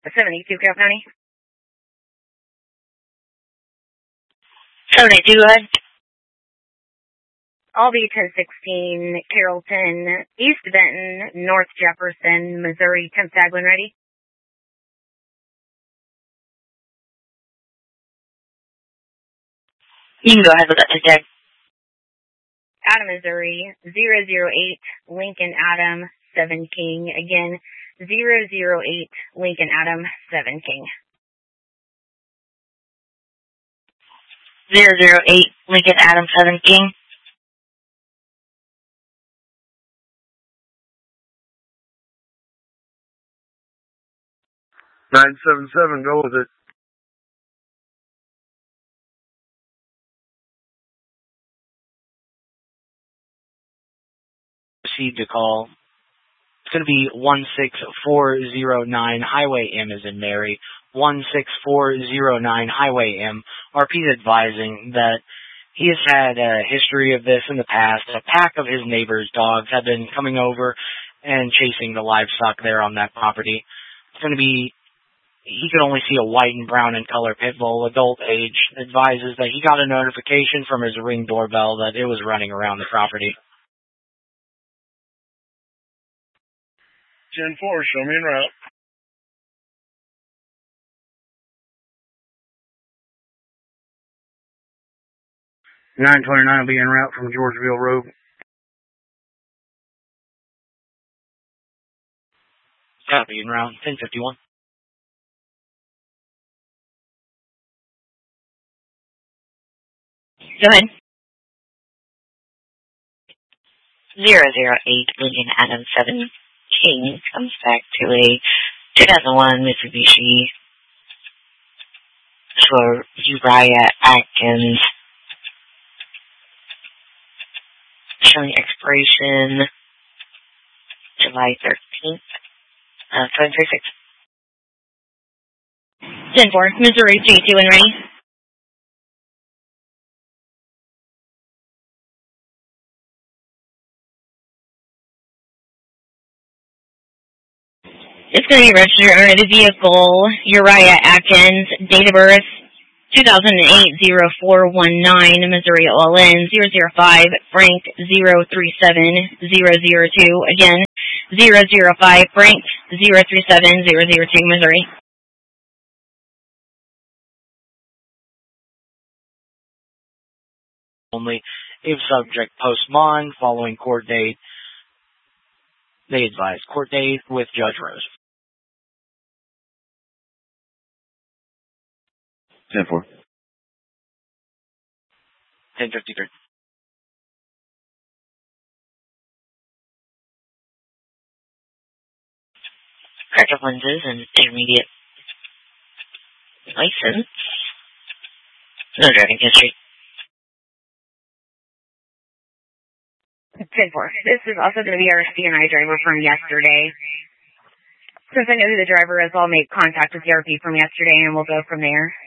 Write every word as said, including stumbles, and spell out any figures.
seventy-two, Carroll County. seventy-two, go ahead. I'll be ten sixteen, Carrollton, East Benton, North Jefferson, Missouri. ten tag when ready. You can go ahead with that tag. Adam, Missouri, zero zero eight, Lincoln Adam, seven King. Again, zero zero eight, Lincoln Adam, seven King. zero zero eight, Lincoln Adam, seven King. nine seven seven, go with it. Received a call. It's going to be one six four zero nine, Highway M is in Mary. one six four zero nine, Highway M. R P's advising that he has had a history of this in the past. A pack of his neighbor's dogs have been coming over and chasing the livestock there on that property. It's going to be, he could only see a white and brown in color pit bull, adult age. Advises that he got a notification from his Ring doorbell that it was running around the property. ten four, show me en route. nine twenty-nine will be en route from Georgeville Road. Copy, en route, ten fifty-one. Go ahead. zero zero eight, Lincoln Adam, seven King comes back to a two thousand one Mitsubishi for Uriah Atkins. Showing expiration July thirteenth, uh, twenty twenty-six. ten four, Missouri, G two and ready. It's going to be registered under the vehicle, Uriah Atkins, date of birth, two thousand eight, zero four one nine, Missouri All In, zero zero five, Frank, zero three seven, zero zero two, again, zero zero five, Frank, zero three seven, zero zero two, Missouri. Only if subject post bond following court date. They advise court date with Judge Rose. ten four. ten fifty-three. Corrective lenses and intermediate license. No driving history. ten four. This is also going to be our C N I driver from yesterday. Since I know who the driver is, I'll make contact with the R P from yesterday and we'll go from there.